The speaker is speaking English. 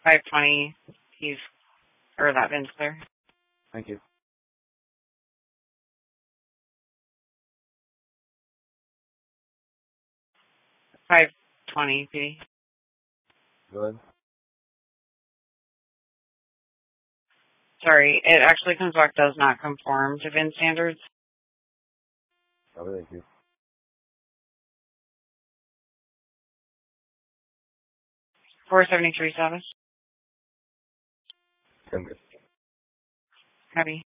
520, he's, or that VIN's clear. Thank you. $520, Good. Sorry, it actually comes back does not conform to VIN standards. Oh, thank you. $473 status. I'm good. Heavy.